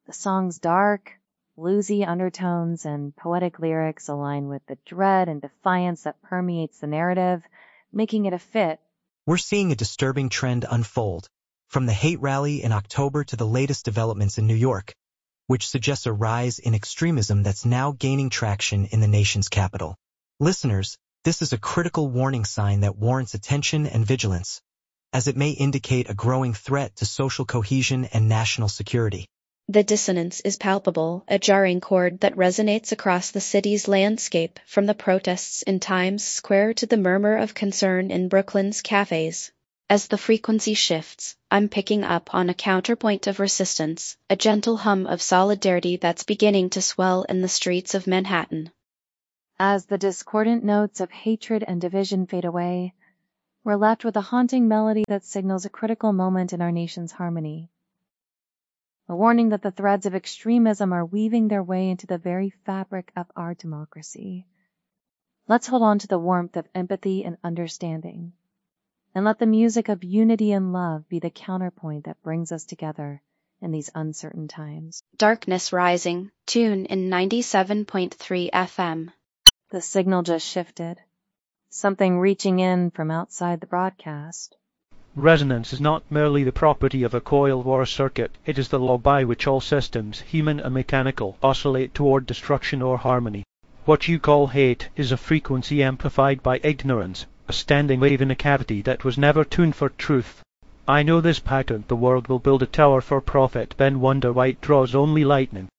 The song's dark, bluesy undertones and poetic lyrics align with the dread and defiance that permeates the narrative, making it a fit. We're seeing a disturbing trend unfold, from the hate rally in October to the latest developments in New York, which suggests a rise in extremism that's now gaining traction in the nation's capital. Listeners, this is a critical warning sign that warrants attention and vigilance, as it may indicate a growing threat to social cohesion and national security. The dissonance is palpable, a jarring chord that resonates across the city's landscape, from the protests in Times Square to the murmur of concern in Brooklyn's cafes. As the frequency shifts, I'm picking up on a counterpoint of resistance, a gentle hum of solidarity that's beginning to swell in the streets of Manhattan. As the discordant notes of hatred and division fade away, we're left with a haunting melody that signals a critical moment in our nation's harmony. A warning that the threads of extremism are weaving their way into the very fabric of our democracy. Let's hold on to the warmth of empathy and understanding, and let the music of unity and love be the counterpoint that brings us together in these uncertain times. Darkness Rising, tune in 97.3 FM. The signal just shifted. Something reaching in from outside the broadcast. Resonance is not merely the property of a coil or a circuit, it is the law by which all systems, human and mechanical, oscillate toward destruction or harmony. What you call hate is a frequency amplified by ignorance, a standing wave in a cavity that was never tuned for truth. I know this pattern: the world will build a tower for profit, then wonder why it draws only lightning.